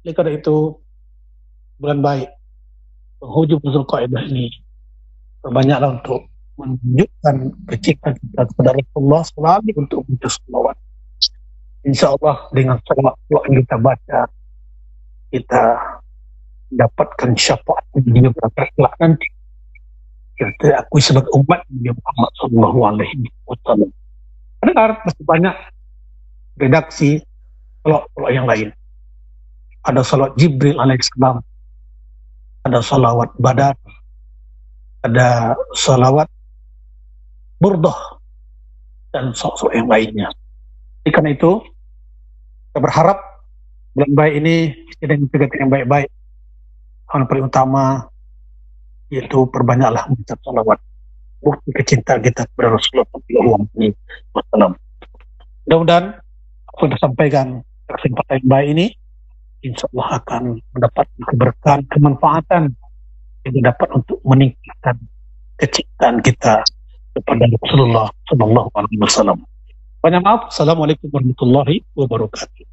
Oleh karena itu, bulan baik, penghujung Zulqa'dah ini, perbanyaklah untuk menunjukkan kecintaan kita kepada Rasulullah selalu untuk membaca salawat. InsyaAllah dengan salawat yang kita baca, kita dapatkan syafaat di pada kelak nanti. Kita akui sebagai umat Nabi Muhammad SAW. Dengar masih banyak redaksi salawat yang lain. Ada salawat Jibril alaihissalam, ada salawat Badar, ada salawat Burdah, dan salawat yang lainnya. Jadi karena itu, kita berharap bulan baik ini kita menjaga yang baik-baik. Yang paling utama yaitu perbanyaklah membaca salawat, bukti kecintaan kita kepada Rasulullah SAW. Mudah-mudahan apa yang disampaikan kesempatan yang baik ini InsyaAllah akan mendapat keberkahan, kemanfaatan yang dapat untuk meningkatkan kecintaan kita kepada Rasulullah SAW. Banyak maaf. Assalamualaikum warahmatullahi wabarakatuh.